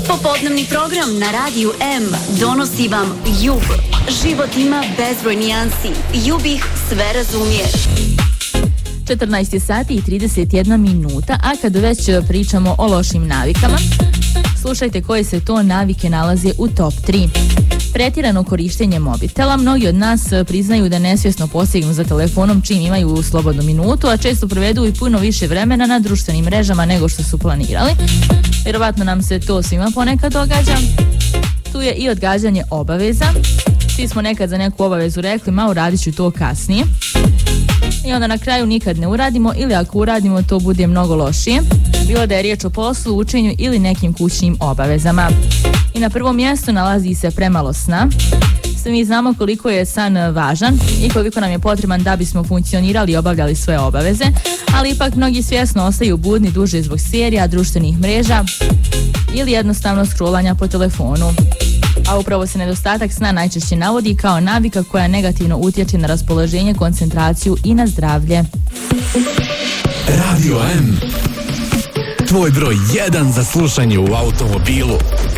Popodnevni program na Radiju M donosi vam Jub. Život ima bezbroj nijansi. Jub ih sve razumije. 14 sati i 31 minuta, a kad već pričamo o lošim navikama, slušajte koje se to navike nalaze u top 3. Pretjerano korištenje mobitela. Mnogi od nas priznaju da nesvjesno posegnu za telefonom čim imaju slobodnu minutu, a često provedu i puno više vremena na društvenim mrežama nego što su planirali. Vjerovatno nam se to svima ponekad događa. Tu je i odgađanje obaveza. Svi smo nekad za neku obavezu rekli, ma uradit ću to kasnije. I onda na kraju nikad ne uradimo, ili ako uradimo to bude mnogo lošije, bilo da je riječ o poslu, učenju ili nekim kućnim obavezama. I na prvom mjestu nalazi se premalo sna. Svi mi znamo koliko je san važan i koliko nam je potreban da bismo funkcionirali i obavljali svoje obaveze, ali ipak mnogi svjesno ostaju budni duže zbog serija, društvenih mreža ili jednostavno scrollanja po telefonu. A upravo se nedostatak sna najčešće navodi kao navika koja negativno utječe na raspoloženje, koncentraciju i na zdravlje. Radio M, tvoj broj 1 za slušanje u automobilu.